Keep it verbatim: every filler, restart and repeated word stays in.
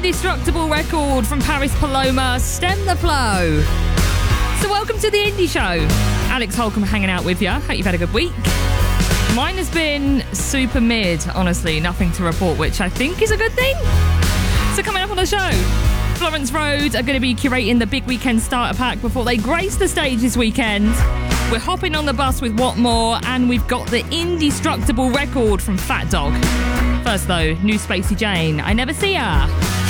indestructible record from Paris Paloma, Stem the Flow. So welcome to the Indie Show. Alex Holcomb hanging out with you. Hope you've had a good week. Mine has been super mid, honestly, nothing to report, which I think is a good thing. So coming up on the show, Florence Road are going to be curating the big weekend starter pack before they grace the stage this weekend. We're hopping on the bus with What More, and we've got the indestructible record from Fat Dog. First though, new Spacey Jane, I Never See Her.